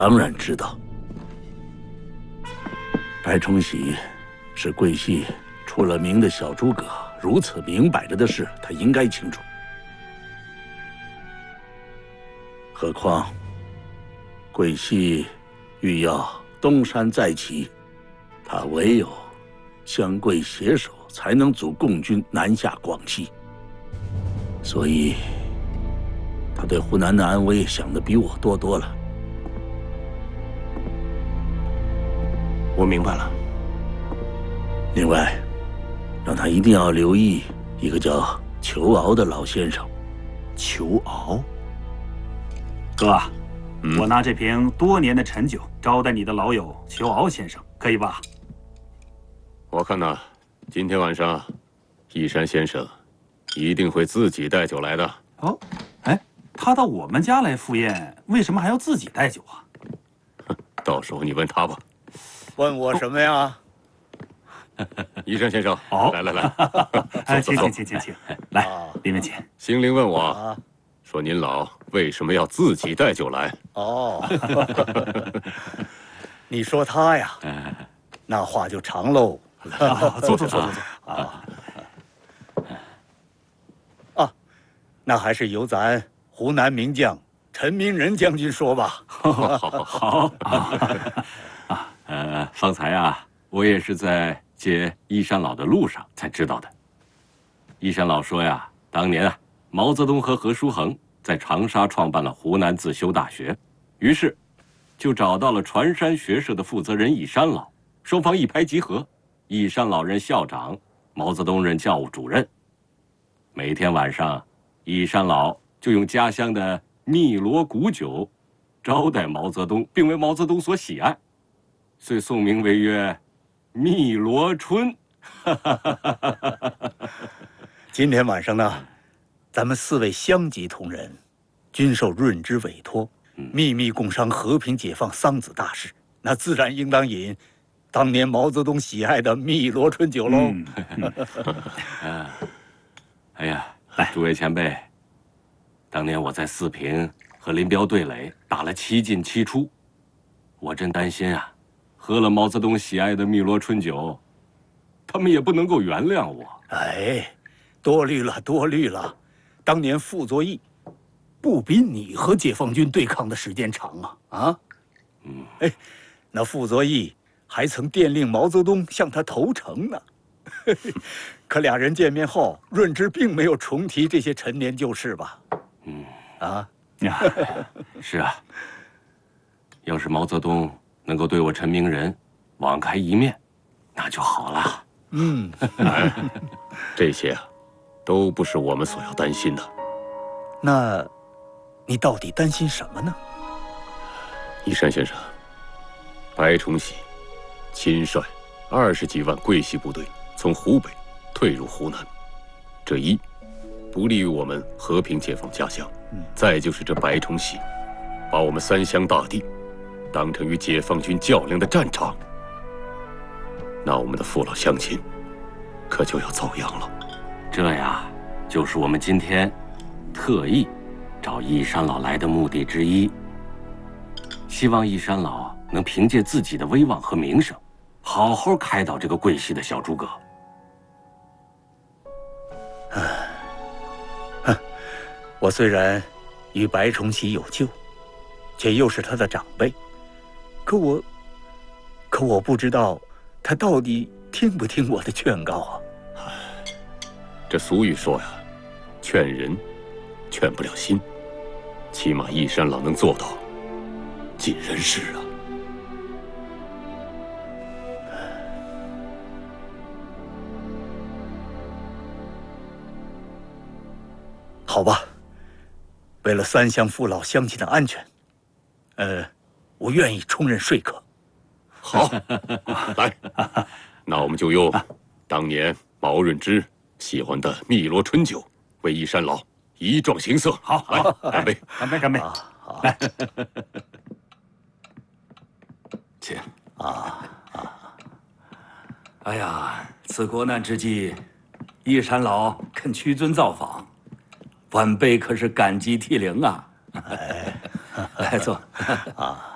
当然知道。白崇禧是桂系出了名的小诸葛，如此明摆着的事，他应该清楚。何况桂系欲要东山再起，他唯有湘桂携手，才能组共军南下广西。所以，他对湖南的安危想得比我多了。 我明白了。 另外，让他一定要留意一个叫裘敖的老先生。 裘敖， 哥，我拿这瓶多年的陈酒招待你的老友裘敖先生，可以吧？ 我看呐，今天晚上，义山先生一定会自己带酒来的。 哦，哎，他到我们家来赴宴，为什么还要自己带酒啊？ 到时候你问他吧。 问我什么呀？ 义山先生， 好， 来， 哎，请，来，里面请。 兴灵问我，说您老为什么要自己带酒来？ 哦，你说他呀，那话就长喽。 坐。 那还是由咱湖南名将陈明仁将军说吧。 好。 方才啊，我也是在接义山老的路上才知道的。义山老说呀，当年啊，毛泽东和何叔衡在长沙创办了湖南自修大学，于是就找到了传山学社的负责人义山老，双方一拍即合，义山老任校长，毛泽东任教务主任。每天晚上，义山老就用家乡的汨罗古酒招待毛泽东，并为毛泽东所喜爱，遂宋名为曰汨罗春。 今天晚上呢，咱们4位乡级同仁，均受润之委托，秘密共商和平解放桑梓大事，那自然应当饮当年毛泽东喜爱的汨罗春酒喽。 哎呀，诸位前辈，当年我在四平和林彪对垒，打了7进7出，我真担心啊，喝了毛泽东喜爱的汨罗春酒，他们也不能够原谅我。 哎，多虑了。当年傅作义不比你和解放军对抗的时间长啊！哎，那傅作义还曾电令毛泽东向他投诚呢。可俩人见面后，润之并没有重提这些陈年旧事吧？ 是啊，要是毛泽东能够对我陈明仁网开一面，那就好了。 这些啊，都不是我们所要担心的。 那，你到底担心什么呢？ 义山先生，白崇禧亲率20几万桂系部队从湖北退入湖南，这一不利于我们和平解放家乡。再就是这白崇禧把我们3乡大地当成与解放军较量的战场，那我们的父老乡亲可就要遭殃了。 这呀，就是我们今天特意找义山老来的目的之一。希望义山老能凭借自己的威望和名声，好好开导这个桂系的小诸葛。 我虽然与白崇禧有旧，却又是他的长辈，可我不知道他到底听不听我的劝告啊！ 这俗语说呀，劝人劝不了心，起码义山老能做到尽人事啊。 好吧，为了3乡父老乡亲的安全，我愿意充任说客。 好，来，那我们就用当年毛润之喜欢的汨罗春酒为义山老一壮形色。 好， 来，干杯！ 干杯！来， 请。 哎呀，此国难之际，义山老肯屈尊造访，晚辈可是感激涕零啊！来坐。